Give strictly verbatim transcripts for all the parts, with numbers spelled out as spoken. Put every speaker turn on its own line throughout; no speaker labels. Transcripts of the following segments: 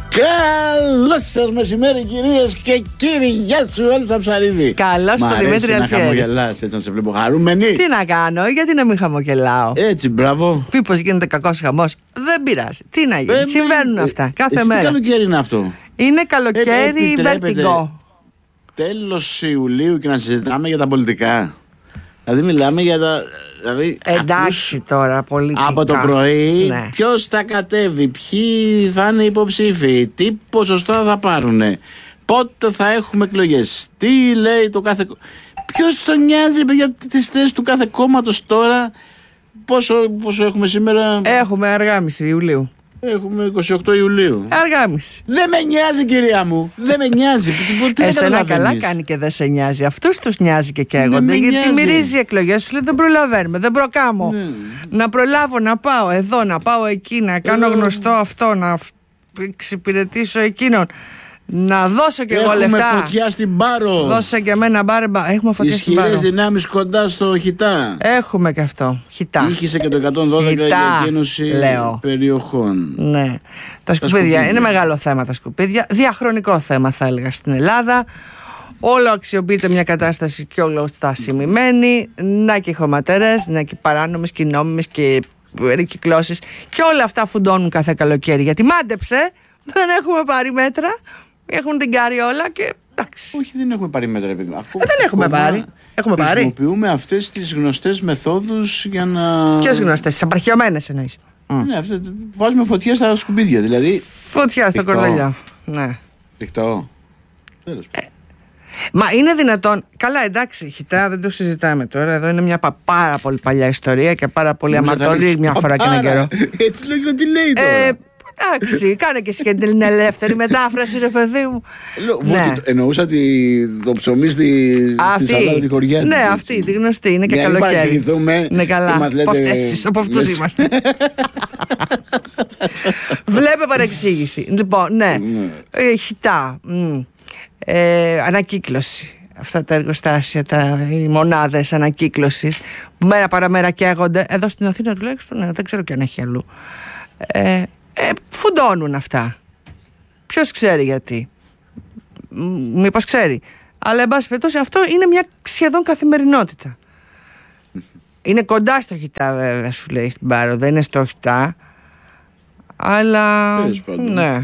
Καλό σας μεσημέρι, κυρίες και κύριοι. Γεια σου, Έλσα Ψαρίδη.
Καλώς το Δημήτρη Αλφιέρη.
Να χαμογελάς, έτσι να σε βλέπω χαρούμενη.
Τι να κάνω, γιατί να μην χαμογελάω.
Έτσι, μπράβο.
Μήπως γίνεται κακός χαμός. Δεν πειράζει. Τι να γίνει,
ε,
συμβαίνουν ε, αυτά κάθε
εσύ
μέρα.
Τι καλοκαίρι είναι αυτό?
Είναι καλοκαίρι βερτιγκό.
Τέλος Ιουλίου και να συζητάμε για τα πολιτικά. Δηλαδή μιλάμε για τα... Δηλαδή,
εντάξει ακούς, τώρα πολιτικά.
Από το πρωί
ναι. Ποιος
θα κατέβει, ποιοι θα είναι υποψήφοι, τι ποσοστά θα πάρουνε, πότε θα έχουμε εκλογές, τι λέει το κάθε... Ποιος τον νοιάζει για τις θέσεις του κάθε κόμματος τώρα? Πόσο, πόσο έχουμε σήμερα?
Έχουμε αργά μισή Ιουλίου.
Έχουμε είκοσι οκτώ Ιουλίου.
Αργάμιση.
Δεν με νοιάζει, κυρία μου. Δεν με νοιάζει.
Εσένα καλά κάνει και δεν σε νοιάζει. Αυτούς τους νοιάζει και καίγονται. Γιατί μυρίζει οι εκλογές σου, λέει δεν προλαβαίνουμε, δεν προκάμω. Ναι. Να προλάβω να πάω εδώ, να πάω εκεί, να κάνω εδώ γνωστό αυτό, να εξυπηρετήσω εκείνον. Να δώσω και εγώ λεφτά.
Έχουμε φωτιά στην Πάρο.
Δώσε και εμένα μπάρεμπα. Έχουμε φωτιά στην Πάρο.
Ισχυρές δυνάμεις κοντά στο Χιτά.
Έχουμε και αυτό. Χιτά.
Ήχησε και το εκατόν δώδεκα για εκένωση λέω. Περιοχών.
Ναι. Τα σκουπίδια. σκουπίδια. Είναι μεγάλο θέμα τα σκουπίδια. Διαχρονικό θέμα θα έλεγα στην Ελλάδα. Όλο αξιοποιείται μια κατάσταση και όλο στασιμημένη. Να και χωματερές, να και παράνομες και νόμιμες και ρεκυκλώσεις. Και όλα αυτά φουντώνουν κάθε καλοκαίρι. Γιατί μάντεψε, δεν έχουμε πάρει μέτρα. Έχουν την καριόλα και εντάξει.
Όχι, δεν έχουμε πάρει μέτρα, παιδί μου.
Ε, δεν έχουμε πάρει. Έχουμε πάρει.
Χρησιμοποιούμε αυτές τις γνωστές μεθόδους για να.
Ποιες γνωστές, τις απαρχαιωμένες εννοείς?
Ναι, αυτές, βάζουμε φωτιά στα σκουπίδια, δηλαδή.
Φωτιά στο κορδελιό. Ναι.
Ριχταό. Τέλος.
Ε, μα είναι δυνατόν. Καλά, εντάξει, Χιτά, δεν το συζητάμε τώρα. Εδώ είναι μια πάρα πολύ παλιά ιστορία και πάρα πολύ αμαρτωλή μια φορά και έναν καιρό.
Έτσι λέγω τι λέει τώρα. Ε,
εντάξει, κάνε και εσύ και την ελεύθερη μετάφραση, ρε παιδί μου.
Ναι. Εννοούσα τη, το ψωμί στη, στη σαλάτα τη χωριά.
Ναι, αυτή, τη γνωστή, είναι και για καλοκαίρι.
Ναι,
καλά. Από αυτούς είμαστε. Βλέπε παρεξήγηση. Λοιπόν, ναι. Χιτά. Ε, ανακύκλωση. Αυτά τα εργοστάσια, τα, οι μονάδες ανακύκλωσης που μέρα παραμέρα καίγονται. Εδώ στην Αθήνα τουλάχιστον, ναι, δεν ξέρω και αν έχει αλλού. Ε, Ε, φουντώνουν αυτά. Ποιος ξέρει γιατί? Μήπως ξέρει. Αλλά εν πάση περιπτώσει αυτό είναι μια σχεδόν καθημερινότητα. Είναι κοντά στο Χιτά βέβαια, σου λέει στην Πάρο. Δεν είναι στο Χιτά. Αλλά ναι.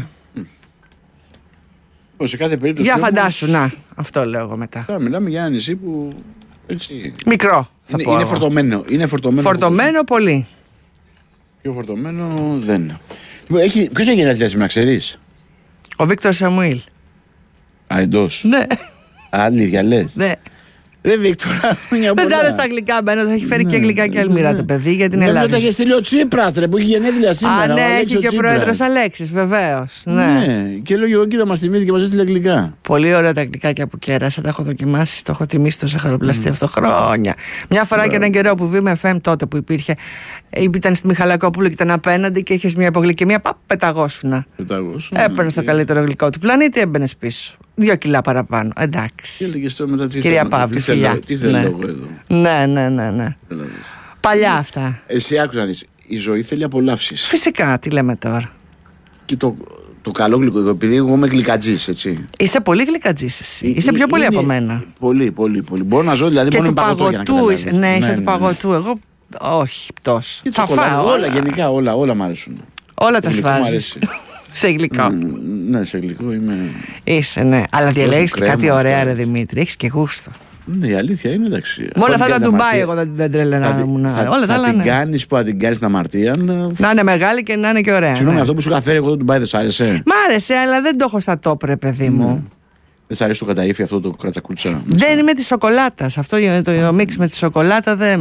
Σε κάθε περίπτωση.
Για φαντάσου, να, αυτό λέω εγώ μετά.
Τώρα μιλάμε για ένα νησί που έτσι,
μικρό
είναι, είναι φορτωμένο. Είναι φορτωμένο,
φορτωμένο πολύ.
Πιο φορτωμένο δεν. Έχει, ποιος έχει γενέθλια σήμερα, ξέρεις?
Ο Βίκτορ Σαμουήλ.
Α, εντός.
Ναι.
Αλήθεια λες?
Ναι.
Ρε Βίκτορα, μια
δεν τα στα αγγλικά μπαίνω, θα έχει φέρει ναι, και αγγλικά και Αλμυρά ναι. το παιδί για την Ελλάδα.
Δεν τα είχε στείλει ο Τσίπρας, ρε, που έχει γενέθλια σήμερα.
Α, ναι, έχει και ο πρόεδρος Αλέξης, βεβαίως. Ναι.
ναι. Και λέω εγώ, κοίτα, μας θυμήθηκε και μας έστειλε αγγλικά.
Πολύ ωραία τα αγγλικάκια που κέρασα, τα έχω δοκιμάσει, το έχω τιμήσει το σαχαροπλαστή mm. αυτό χρόνια. Μια φορά yeah. και έναν καιρό που Β Φ Μ τότε που υπήρχε, ήταν στη Μιχαλακόπουλου και ήταν απέναντι και είχε μια υπογλυκαιμία, παπ, πεταγόσουνα.
Πεταγόσουνα.
Έπαιρνε το καλύτερο γλυκό του πλανήτη, έμπαινε πίσω. Δύο κιλά παραπάνω. Εντάξει. Κυρία Παύλη, φιλιά.
Τι θέλω εγώ εδώ.
Ναι, ναι, ναι, ναι. Παλιά αυτά.
Εσύ άκουσα να δεις, η ζωή θέλει απολαύσεις.
Φυσικά, τι λέμε τώρα.
Και το, το καλό γλυκό, επειδή εγώ είμαι γλυκατζής, έτσι.
Είσαι πολύ γλυκατζής εσύ. Είσαι πιο πολύ από μένα.
Πολύ, πολύ, πολύ. Μπορώ να ζω, δηλαδή,
και
μόνο με
παγωτού.
Για να
είσαι, ναι, είσαι του παγωτού. Εγώ, όχι, πτώση.
Θα φάω. Όλα, γενικά, όλα, όλα μ' αρέσουν.
Όλα τα σφάζεις. Σε γλυκό.
Mm, ναι, σε γλυκό είμαι.
Είσαι, ναι. Αλλά διαλέγεις και κάτι ωραία, ρε Δημήτρη. Έχεις και γούστο.
Ναι, η αλήθεια είναι εντάξει.
Με όλα αυτά τα Ντουμπάι, εγώ δεν τρελαίναμουν. Όλα τα άλλα.
Θα την κάνεις που θα την κάνεις την αμαρτία.
Να είναι μεγάλη και να είναι και ωραία.
Συγγνώμη, αυτό που σου είχα φέρει εγώ το Ντουμπάι δεν σ' άρεσε?
Μ' άρεσε, αλλά δεν το έχω στα τόπ, ρε παιδί μου.
Δεν σ' αρέσει το καταήφι αυτό το κρατσακούτσα?
Δεν είμαι τη σοκολάτα. Αυτό το μίξ με τη σοκολάτα δεν.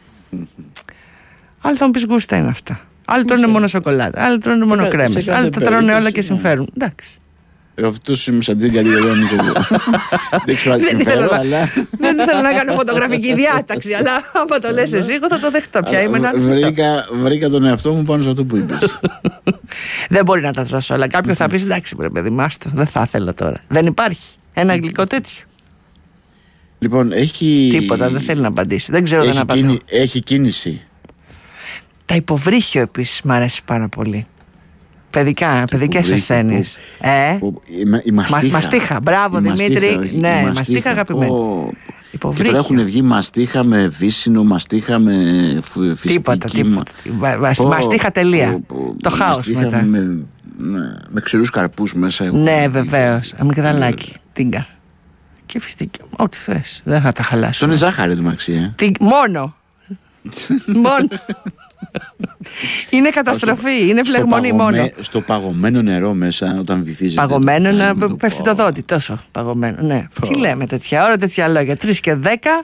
Άλλοι θα μου πει γούστα είναι αυτά. Άλλοι τρώνε μόνο σοκολάτα, άλλοι τρώνε μόνο κρέμες, άλλοι τα τρώνε όλα και συμφέρουν. Εντάξει.
Αυτός είμαι σαν την καλή γερόνη. Δεν ξέρω αν συμφέρω, αλλά.
Δεν ήθελα να κάνω φωτογραφική διάταξη, αλλά άμα το λες εσύ, εγώ θα το δεχτώ πια.
Βρήκα τον εαυτό μου πάνω σε αυτό που είπες.
Δεν μπορεί να τα τρώσω όλα. Κάποιον θα πει εντάξει, βρε παιδί, μάστο, δεν θα ήθελα τώρα. Δεν υπάρχει ένα γλυκό τέτοιο.
Λοιπόν, έχει.
Τίποτα, δεν θέλει να απαντήσει. Δεν ξέρω να απαντήσω.
Έχει κίνηση.
Τα υποβρύχιο επίσης μ' αρέσει πάρα πολύ. Παιδικά, παιδικές ασθένειες. Ε,
που, η, η μαστίχα.
Μα, μαστίχα. Μπράβο,
η
Δημήτρη.
Μαστίχα,
ναι,
η
μαστίχα αγαπημένη.
Και τώρα έχουν βγει μαστίχα με βύσσινο, μαστίχα με φυσική.
Τίποτα, τίποτα. Πω, μαστίχα τελεία. Πω, πω, το χάος μετά.
Με, με, με ξηρούς καρπούς μέσα.
Ναι, βεβαίως. Αμυγδαλάκι, τίγκα. Και φιστίκι, ό,τι θες. Δεν θα τα χαλάσω.
Αυτό είναι ζάχαρη το μαξί, ε.
Μόνο. Μόνο. Είναι καταστροφή, είναι φλεγμονή μόνο.
Στο παγωμένο νερό μέσα όταν βυθίζεται.
Παγωμένο να πέφτει το δότη, τόσο παγωμένο. Ναι. Τι λέμε τέτοια ώρα, τέτοια λόγια. Τρεις και δέκα.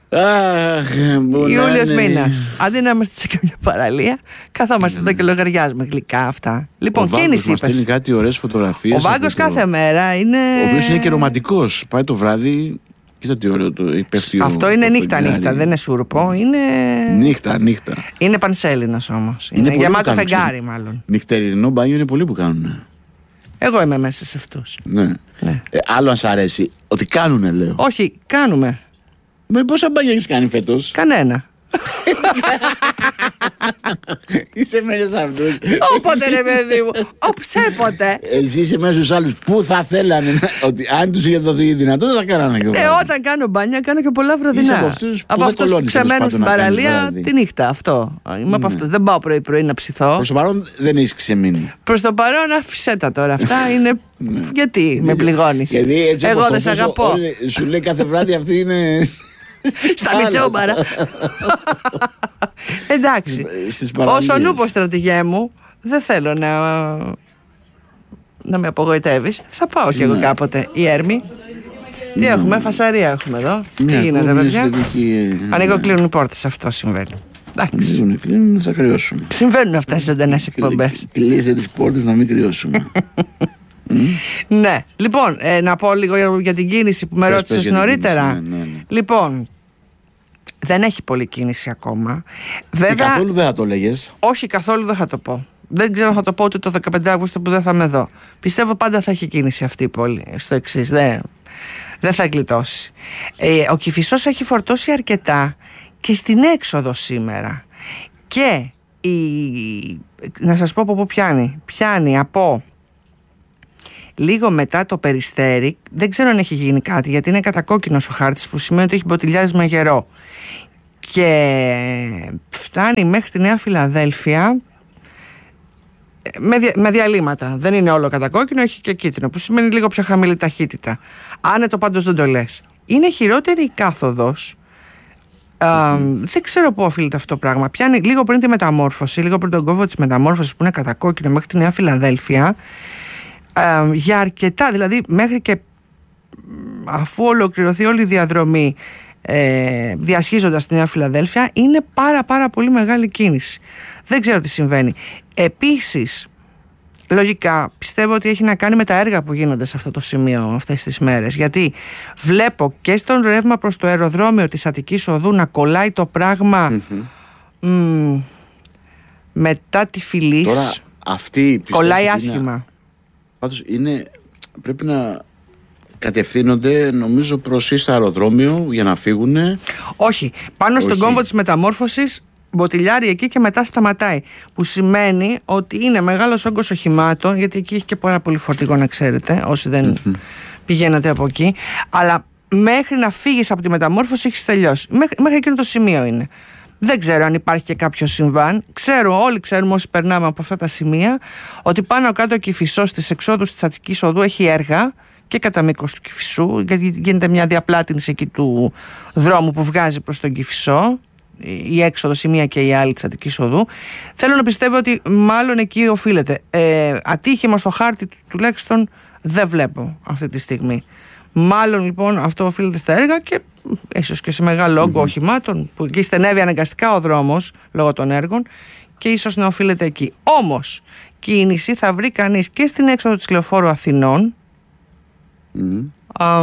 Ιούλιος μήνας. Αντί να είμαστε σε καμιά παραλία, καθόμαστε εδώ και λογαριάζουμε γλυκά αυτά. Λοιπόν, κίνηση είπες.
Είναι κάτι ωραίες φωτογραφίες.
Ο Βάγκος κάθε μέρα είναι.
Ο οποίος είναι και ρομαντικός. Πάει το βράδυ. Κοίτα τι ωραίο το πέφτει.
Αυτό είναι νύχτα νύχτα, δεν είναι σούρπο. Είναι.
Νύχτα νύχτα.
Είναι πανσέλινος όμως. Είναι, είναι γεμάτο φεγγάρι μάλλον.
Νυχτερινό μπάνιο είναι πολλοί που κάνουν.
Εγώ είμαι μέσα σε αυτούς.
Ναι. ναι. Ε, άλλο αν σ' αρέσει. Ότι κάνουνε, λέω.
Όχι, κάνουμε.
Με πόσα μπάνια έχεις κάνει φέτος?
Κανένα.
Είσαι μέσα σε αυτούς.
Όποτε ρε παιδί μου. Όποτε.
Εσύ είσαι μέσα στους άλλους που θα θέλανε ότι αν τους είχε δοθεί η δυνατότητα θα κάνανε και
ε, όταν κάνω μπάνια κάνω και πολλά βραδινά.
Από αυτούς που,
από αυτούς που ξεμένουν στην παραλία τη νύχτα. Αυτό. Είμαι από αυτό. Δεν πάω πρωί-πρωί να ψηθώ.
Προς το παρόν δεν έχεις ξεμείνει.
Προς το παρόν άφησέ τα τώρα. Αυτά είναι. Γιατί με πληγώνεις? Εγώ δεν σε αγαπώ.
Σου λέει κάθε βράδυ αυτή είναι.
Στα μητσόμπαρα. Εντάξει. Όσο νούπο στρατηγέ μου, δεν θέλω να να με απογοητεύεις. Θα πάω κι εγώ κάποτε. Η Έρμη. Τι έχουμε, φασαρία έχουμε εδώ. Τι γίνεται, παιδιά? Ανοίγω, κλείνουν οι πόρτες. Αυτό συμβαίνει.
Εντάξει. Κλείνουν, θα κρυώσουμε.
Συμβαίνουν αυτές οι ζωντανές εκπομπές.
Κλείστε τις πόρτες να μην κρυώσουμε.
Ναι, λοιπόν, ε, να πω λίγο για την κίνηση που με ρώτησες νωρίτερα.
Ναι, ναι, ναι.
Λοιπόν, δεν έχει πολλή κίνηση ακόμα. Βέβαια,
και καθόλου δεν θα το λέγες.
Όχι, καθόλου δεν θα το πω. Δεν ξέρω αν θα το πω ούτε το δεκαπέντε Αυγούστου που δεν θα είμαι εδώ. Πιστεύω πάντα θα έχει κίνηση αυτή η πόλη. Στο εξής, δεν, δεν θα γλιτώσει. Ε, ο Κηφισός έχει φορτώσει αρκετά και στην έξοδο σήμερα. Και η, να σας πω από πού πιάνει. Πιάνει από λίγο μετά το Περιστέρι, δεν ξέρω αν έχει γίνει κάτι γιατί είναι κατακόκκινος ο χάρτης που σημαίνει ότι έχει μποτιλιάρισμα γερό και φτάνει μέχρι τη Νέα Φιλαδέλφια με, δια, με διαλύματα. Δεν είναι όλο κατακόκκινο, έχει και κίτρινο που σημαίνει λίγο πιο χαμηλή ταχύτητα. Άνετο πάντως δεν το λες. Είναι χειρότερη η κάθοδος. Α, δεν ξέρω πού οφείλεται αυτό το πράγμα. Πιάνει λίγο πριν τη μεταμόρφωση, λίγο πριν τον κόμβο της μεταμόρφωσης που είναι κατακόκκινο μέχρι τη Νέα Φιλαδέλφια. Ε, για αρκετά, δηλαδή μέχρι και αφού ολοκληρωθεί όλη η διαδρομή ε, διασχίζοντας τη Νέα Φιλαδέλφια είναι πάρα πάρα πολύ μεγάλη κίνηση. Δεν ξέρω τι συμβαίνει. Επίσης, λογικά πιστεύω ότι έχει να κάνει με τα έργα που γίνονται σε αυτό το σημείο αυτές τις μέρες, γιατί βλέπω και στον ρεύμα προς το αεροδρόμιο της Αττικής Οδού να κολλάει το πράγμα mm-hmm. μ, μετά τη Φυλής.
Τώρα αυτή
κολλάει άσχημα.
Είναι... Πάντως είναι, πρέπει να κατευθύνονται νομίζω προς ή στο αεροδρόμιο για να φύγουνε.
Όχι, πάνω στον κόμβο της μεταμόρφωσης μποτιλιάρει εκεί και μετά σταματάει. Που σημαίνει ότι είναι μεγάλος όγκος οχημάτων, γιατί εκεί έχει και πάρα πολύ φορτηγό να ξέρετε, όσοι δεν mm-hmm. πηγαίνατε από εκεί. Αλλά μέχρι να φύγεις από τη μεταμόρφωση έχεις τελειώσει. Μέχρι, μέχρι εκείνο το σημείο είναι. Δεν ξέρω αν υπάρχει και κάποιο συμβάν. Ξέρω, όλοι ξέρουμε όσοι περνάμε από αυτά τα σημεία, ότι πάνω κάτω ο Κηφισός στις εξόδους της Αττικής Οδού έχει έργα και κατά μήκος του Κηφισού, γιατί γίνεται μια διαπλάτηνση εκεί του δρόμου που βγάζει προς τον Κηφισό, η έξοδος η μία και η άλλη της Αττικής Οδού. Θέλω να πιστεύω ότι μάλλον εκεί οφείλεται. Ε, ατύχημα στο χάρτη τουλάχιστον δεν βλέπω αυτή τη στιγμή. Μάλλον λοιπόν αυτό οφείλεται στα έργα και ίσως και σε μεγάλο όγκο mm-hmm. οχημάτων που εκεί στενεύει αναγκαστικά ο δρόμος λόγω των έργων και ίσως να οφείλεται εκεί. Όμως κίνηση θα βρει κανείς και στην έξοδο της Λεωφόρου Αθηνών.
Mm-hmm.
Α,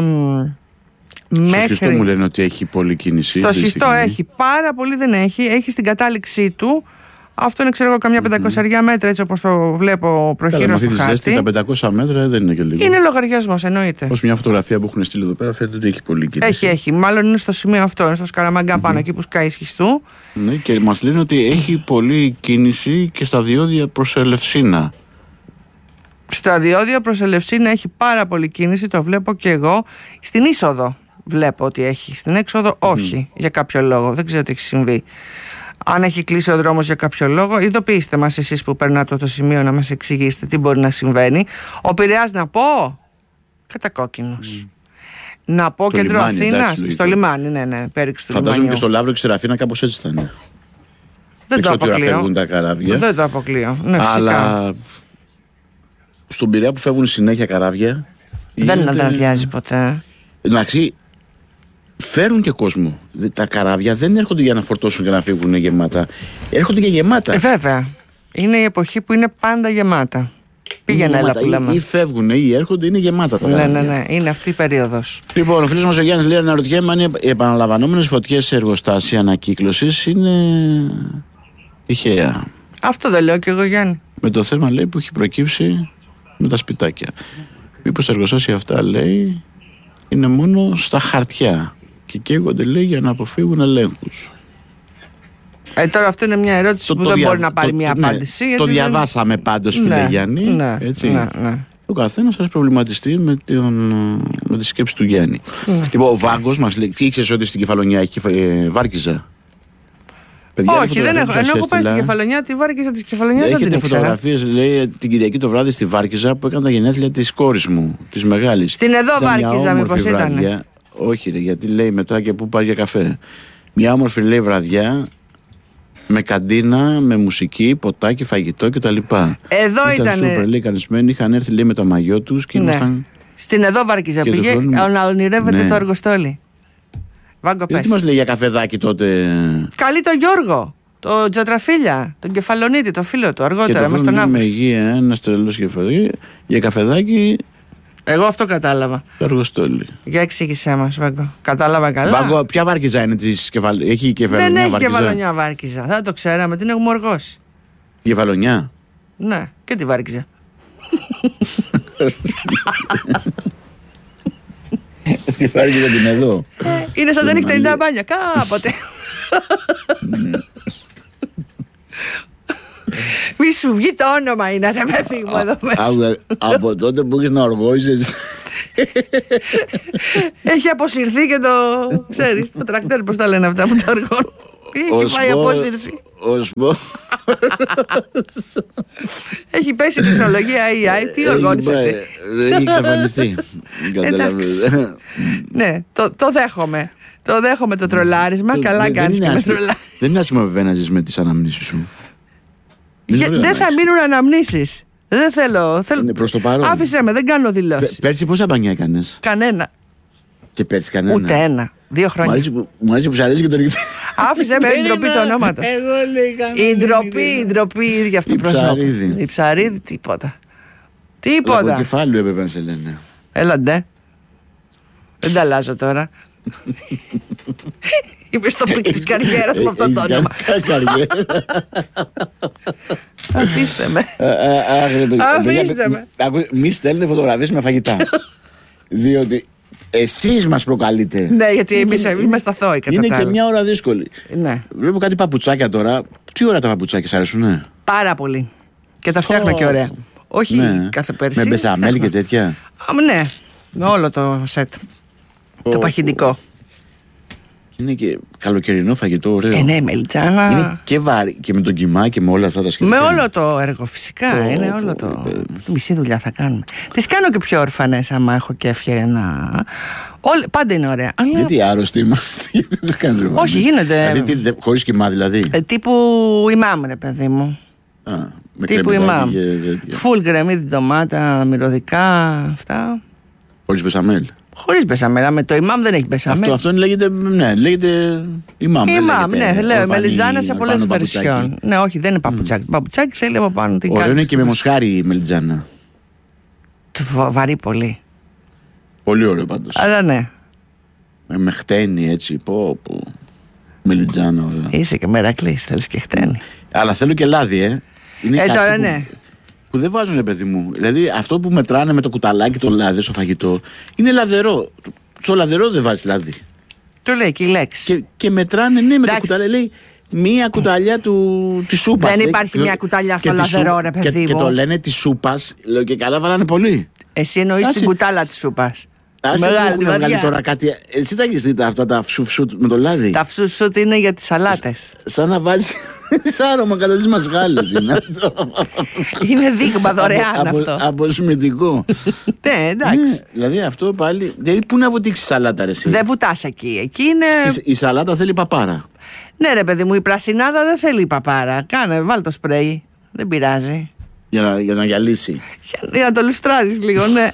στο
μέχρι...
Σχιστό μου λένε ότι έχει πολλή κίνηση.
Στο Σχιστό έχει, πάρα πολύ δεν έχει. Έχει στην κατάληξή του. Αυτό είναι, ξέρω εγώ, καμιά πεντακόσια mm-hmm. μέτρα, έτσι όπως το βλέπω προχείρως στο χάρτη.
Ζέστη, τα πεντακόσια μέτρα δεν είναι και λίγο.
Είναι λογαριασμός, εννοείται.
Ως μια φωτογραφία που έχουν στείλει εδώ πέρα, φαίνεται ότι έχει πολύ κίνηση.
Έχει, έχει. Μάλλον είναι στο σημείο αυτό, είναι στο Σκαραμαγκά mm-hmm. πάνω, εκεί που σκάει Σχιστού.
Ναι, και μας λένε ότι έχει πολλή κίνηση και στα διόδια προς Ελευσίνα.
Στο Αδιώδιο προς Ελευσίνα έχει πάρα πολύ κίνηση, το βλέπω και εγώ. Στην είσοδο βλέπω ότι έχει, στην έξοδο όχι, mm. για κάποιο λόγο, δεν ξέρω τι έχει συμβεί. Αν έχει κλείσει ο δρόμος για κάποιο λόγο, ειδοποιήστε μας εσείς που περνάτε το σημείο να μας εξηγήσετε τι μπορεί να συμβαίνει. Ο Πειραιάς να πω, κατακόκκινος. Mm. Να πω στο κέντρο Αθήνας, στο λιμάνι, ναι, ναι, πέριξη του λιμάνιου.
Φαντάζομαι και στο Λαύρο και στη Ραφίνα κάπως έτσι θα είναι.
Δεν το αποκλείω.
Τα καράβια.
Δεν το αποκλείω. Ναι,
αλλά στον Πειραιά που φεύγουν συνέχεια καράβια.
Δεν γίνεται... αδειάζει ποτέ.
Εντάξει, φέρουν και κόσμο. Τα καράβια δεν έρχονται για να φορτώσουν και να φύγουν γεμάτα. Έρχονται για γεμάτα.
Ε, βέβαια. Είναι η εποχή που είναι πάντα γεμάτα. Πήγαινε, έλα που λέμε.
Ή φεύγουν ή έρχονται, είναι γεμάτα τα
ναι,
καράβια.
Ναι, ναι, είναι αυτή η περίοδος.
Λοιπόν, ο φίλος μας ο Γιάννης λέει: αναρωτιέμαι αν οι επαναλαμβανόμενες φωτιές σε εργοστάσια ανακύκλωσης είναι τυχαία.
Αυτό δεν λέω κι εγώ, Γιάννη.
Με το θέμα, λέει, που έχει προκύψει με τα σπιτάκια. Μήπως τα εργοστάσια αυτά, λέει, είναι μόνο στα χαρτιά και καίγονται, λέει, για να αποφύγουν ελέγχους.
Ε, τώρα αυτό είναι μια ερώτηση το, που το δεν δια... μπορεί να πάρει το, μια ναι, απάντηση.
Το διαβάσαμε δεν... πάντως, φίλε ναι, Γιάννη. Ναι, έτσι. Ναι, ναι. Ο καθένας σας προβληματιστεί με, τον, με τη σκέψη του Γιάννη. Ναι. Λοιπόν, ο Βάγκος μας λέει: ήξερες ότι στην Κεφαλονιά έχει ε, Βάρκιζα?
Παιδιά, όχι, δεν έχω. Ενώ έχω πάει στην Κεφαλονιά, τη Βάρκιζα της Κεφαλονιάς δεν την ήξερα.
Έχετε φωτογραφίες, λέει, την Κυριακή το βράδυ στη Βάρκιζα που έκανε τα γενέθλια της κόρης μου, της μεγάλης.
Στην εδώ Βάρκιζα, μήπως ήταν?
Όχι, ρε, γιατί λέει μετά και πού πάει για καφέ. Μια όμορφη, λέει, βραδιά με καντίνα, με μουσική, ποτάκι, φαγητό κτλ.
Εδώ ήταν.
Ήταν σούπερ, λέει, κανισμένοι, είχαν έρθει, λέει, με το μαγιό τους και ήμασταν.
Στην εδώ Βάρκιζα πήγε χρόνο... να ονειρεύεται ναι. το εργοστόλι. Βάγκο, πες.
Τι μας λέει για καφεδάκι τότε?
Καλεί τον Γιώργο, τον Τζατραφίλια, τον Κεφαλονίτη, το φίλο του, αργότερα μες τον Αύγουστο.
Με υγεία, ένας τρελός κεφαλονίτη, για καφεδάκι.
Εγώ αυτό κατάλαβα.
Το εργοστόλι.
Για εξήγησέ μας, Βάγκο. Κατάλαβα καλά.
Βάγκο, ποια Βάρκιζα είναι της Κεφαλονιά? Έχει Κεφαλονιά?
Δεν έχει
Βάρκιζα.
Κεφαλονιά Βάρκιζα. Δεν το ξέραμε, την έχουμε οργώσει.
Κεφαλονιά.
Ναι, και τη Βάρκιζα.
Τη Βάρκιζα την εδώ.
Είναι σαν τα νυχτερινά μπάνια, κάποτε. Μη σου βγει το όνομα, είναι ρε παιδί μου εδώ μέσα.
Από τότε που έχεις να οργώσεις.
Έχει αποσυρθεί και το, ξέρεις, το τρακτέρ, πώς τα λένε αυτά που τα οργώνουν. Έχει πάει απόσυρση. Έχει πέσει η τεχνολογία έι άι. Τι οργώνεις εσύ?
Έχει εξαφανιστεί.
Ναι, το δέχομαι. Το δέχομαι το τρολάρισμα. Καλά κάνεις και με τρολάρισμα.
Δεν είναι άσχημα βέβαια να ζεις με τις αναμνήσεις σου.
Δεν θα μείνουν αναμνήσεις. Δεν θέλω.
Είναι προς το παρόν.
Άφησέ με, δεν κάνω δηλώσεις.
Πέρσι πόσα μπανιά έκανες?
Κανένα.
Και πέρσι κανένα?
Ούτε ένα. Δύο χρόνια.
Μου αρέσει που σ' αρέσει και το ρίχνει.
Άφησε με την ντροπή το ονόματο. Η ντροπή, η ντροπή ίδια αυτή προσώπου. Η ψαρίδη, τίποτα. Τίποτα.
Από κεφάλου έπρεπε να σε λένε.
Έλα ντε. Δεν τα αλλάζω τώρα. Είμαι στο πικ της καριέρας με αυτό το όνομα. Αφήστε με. Αφήστε με.
Μη στέλνετε φωτογραφίες με φαγητά. Διότι εσείς μας προκαλείτε.
Ναι, γιατί εμείς είμαστε αθώοι κατά τα άλλα.
Είναι και μια ώρα δύσκολη.
Ναι.
Βλέπω κάτι παπουτσάκια τώρα. Τι ώρα τα παπουτσάκια σας αρέσουνε?
Πάρα πολύ. Και τα φτιάχνω oh. και ωραία. Όχι ναι. κάθε πέρσι.
Με μπεσαμέλ και τέτοια.
Α, ναι, με όλο το σετ. Oh. Το παχυντικό.
Είναι και καλοκαιρινό φαγητό, ωραίο.
Ε, ναι, μελιτζάνα.
Είναι και βάρη και με τον κιμά και με όλα αυτά τα σχετικά.
Με όλο το έργο, φυσικά. Oh, είναι όλο oh, το. Oh, μισή δουλειά θα κάνουμε. Τις κάνω και πιο ορφανές, άμα έχω και να. Όλη... Πάντα είναι ωραία. Αλλά...
Γιατί άρρωστοι είμαστε, γιατί δεν τις κάνεις ορφανές?
Όχι, γίνεται.
Δηλαδή, χωρίς κιμά, δηλαδή.
Ε, τύπου ημάμ, ρε παιδί μου.
Α, με
τύπου ημάμ. Φουλ γκρεμίδι, ντομάτα, μυρωδικά, αυτά.
Χωρίς μπεσαμέλ.
Χωρίς μπεσαμέλ, με το ημάμ δεν έχει μπεσαμέλ.
Αυτό, αυτό λέγεται, ναι, λέγεται ημάμ.
Ημάμ, ναι, λέω, μελιτζάνα σε πολλές βερσιόν. Ναι, όχι, δεν είναι παπουτσάκι. Mm. Παπουτσάκι θέλει από πάνω την
κάρτα. Ωραίο είναι και με μοσχάρι η μελιτζάνα.
Βαρύ πολύ.
Πολύ ωραίο πάντως.
Αλλά ναι.
Με χτένι έτσι, πω, πω. Μελιτζάνα, ωραία.
Είσαι και μερακλής, θέλεις και χτένι.
Αλλά θέλω και λάδι, ε. Είναι
ε, τώρα
που...
ναι.
Που δεν βάζουν, παιδί μου. Δηλαδή αυτό που μετράνε με το κουταλάκι το λάδι στο φαγητό είναι λαδερό. Στο λαδερό δεν βάζει λάδι.
Το λέει και η λέξη.
Και, και μετράνε, ναι, με εντάξει. Το κουταλάκι. Λέει μία κουταλιά του, της σούπας.
Δεν υπάρχει μία κουταλιά στο λαδερό, ρε παιδί μου.
Και, και το λένε της σούπας, λέω και καλά, βάλανε πολύ.
Εσύ εννοείς την κουτάλα της σούπας.
Άσε έχουν βγάλει τώρα κάτι. Εσύ τα έχεις δει τα, αυτά τα φσουφσουτ με το λάδι?
Τα φσουφσουτ είναι για τις σαλάτες.
Σαν να βάζεις σάρωμα κατά τις μασγάλες είναι αυτό.
Είναι δείγμα δωρεάν
από,
αυτό.
Από, αποσμητικό.
Ναι, εντάξει.
Ναι, δηλαδή αυτό πάλι. Δηλαδή πού να βουτήξεις σαλάτα, ρε εσύ?
Δεν βουτάς εκεί. Εκεί είναι.
Στη, η σαλάτα θέλει παπάρα.
Ναι, ρε παιδί μου, η πρασινάδα δεν θέλει παπάρα. Κάνε, βάλ το σπρέι. Δεν πειράζει.
Για να, για να γυαλίσει.
Για, για να το λουστράρεις λίγο, ναι.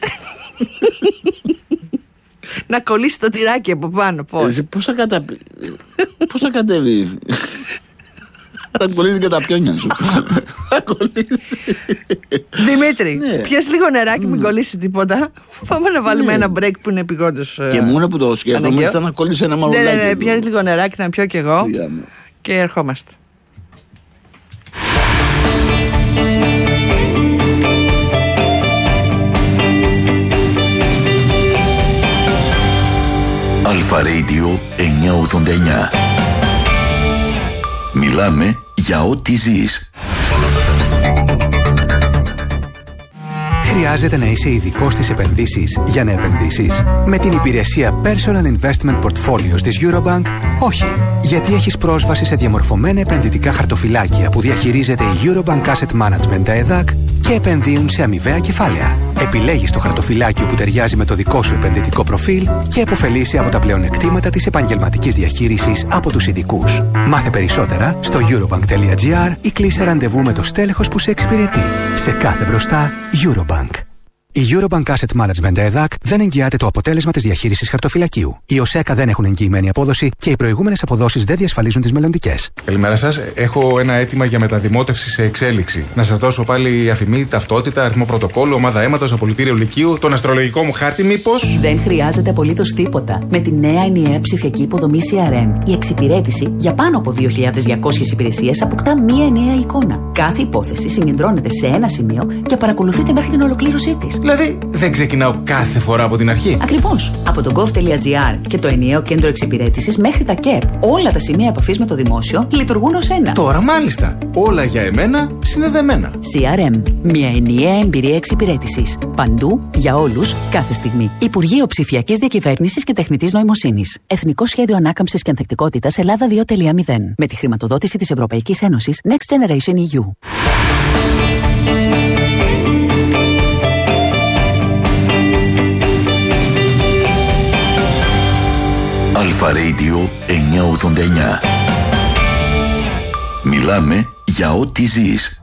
Να κολλήσει το τυράκι από πάνω. Πώς,
πώς θα κατα... πώς θα κατέβει? Θα κολλήσει και τα πιόνια σου. Θα κολλήσει.
Δημήτρη,
ναι.
πιες λίγο νεράκι, μην κολλήσει τίποτα. Πάμε να βάλουμε ναι. ένα break που είναι επειγόντως.
Και μόνο που το σκέφτομαι θα να κολλήσει ένα μαυρουλάκι.
Ναι, ναι, ναι, πιες λίγο νεράκι να πιω κι εγώ.
Yeah.
Και ερχόμαστε.
Αλφα Radio εννιακόσια ογδόντα εννιά. Μιλάμε για ό,τι ζεις.
Χρειάζεται να είσαι ειδικός στις επενδύσεις για να επενδύσεις? Με την υπηρεσία Personal Investment Portfolios της Eurobank, όχι. Γιατί έχεις πρόσβαση σε διαμορφωμένα επενδυτικά χαρτοφυλάκια που διαχειρίζεται η Eurobank Asset Management ΕΔΑΚ και επενδύουν σε αμοιβαία κεφάλαια. Επιλέγεις το χαρτοφυλάκιο που ταιριάζει με το δικό σου επενδυτικό προφίλ και επωφελείσαι από τα πλεονεκτήματα της επαγγελματικής διαχείρισης από τους ειδικούς. Μάθε περισσότερα στο eurobank τελεία gr ή κλείσε ραντεβού με το στέλεχος που σε εξυπηρετεί. Σε κάθε μπροστά, Eurobank. Η Eurobank Asset Management ΕΔΑΚ δεν εγγυάται το αποτέλεσμα της διαχείρισης χαρτοφυλακίου. Οι ΟΣΕΚΑ δεν έχουν εγγυημένη απόδοση και οι προηγούμενες αποδόσεις δεν διασφαλίζουν τις μελλοντικές.
Καλημέρα σας. Έχω ένα αίτημα για μεταδημότευση σε εξέλιξη. Να σας δώσω πάλι αφημί, ταυτότητα, αριθμό πρωτοκόλλου, ομάδα αίματος, απολυτήριο λυκείου, τον αστρολογικό μου χάρτη, μήπως?
Δεν χρειάζεται απολύτως τίποτα. Με τη νέα ενιαία ψηφιακή υποδομή σι αρ εμ, η εξυπηρέτηση για πάνω από δύο χιλιάδες διακόσιες υπηρεσίες αποκτά μία ενιαία εικόνα. Κάθε υπόθεση συγκεντρώνεται σε ένα σημείο και παρακολουθείται μέχρι την ολοκλήρωσή της.
Δηλαδή, δεν ξεκινάω κάθε φορά από την αρχή.
Ακριβώς. Από το gov τελεία gr και το ενιαίο κέντρο εξυπηρέτησης μέχρι τα ΚΕΠ, όλα τα σημεία επαφής με το δημόσιο λειτουργούν ως ένα.
Τώρα μάλιστα. Όλα για εμένα συνδεδεμένα.
σι αρ εμ. Μια ενιαία εμπειρία εξυπηρέτησης. Παντού, για όλους, κάθε στιγμή. Υπουργείο Ψηφιακής Διακυβέρνησης και Τεχνητής Νοημοσύνης. Εθνικό Σχέδιο Ανάκαμψης και Ανθεκτικότητας Ελλάδα δύο τελεία μηδέν. Με τη χρηματοδότηση της Ευρωπαϊκής Ένωσης Next Generation ι γιου.
Αλφα Radio εννιακόσια ογδόντα εννιά. Μιλάμε για ό,τι ζεις.